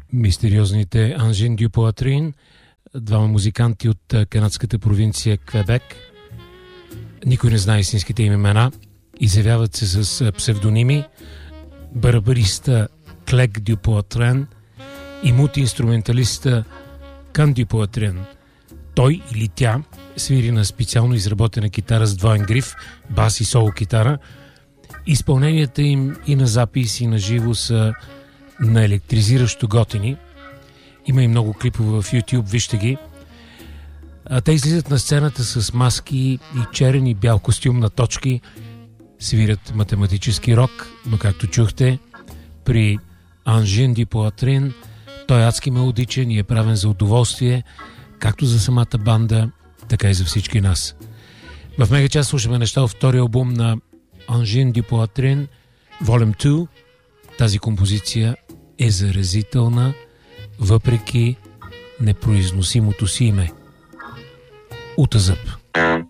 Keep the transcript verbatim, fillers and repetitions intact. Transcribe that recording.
Мистериозните Ангин дю Поатрин, двама музиканти от канадската провинция Квебек. Никой не знае истинските им имена. Изявяват се с псевдоними. Барабариста Клек дю Поатрин и мултиинструменталиста Кан дю Поатрин. Той или тя свири на специално изработена китара с двоен гриф, бас и соло китара. Изпълненията им и на запис, и на живо са на електризиращо готини. Има и много клипове в YouTube, вижте ги. А те излизат на сцената с маски и черен и бял костюм на точки, свирят математически рок, но както чухте, при Ангин дю Поатрин той е адски мелодичен и е правен за удоволствие, както за самата банда, така и за всички нас. В Мегачас слушаме неща от втория албум на Ангин дю Поатрин, Volume две. Тази композиция е заразителна, въпреки непроизносимото си име. Утазъп.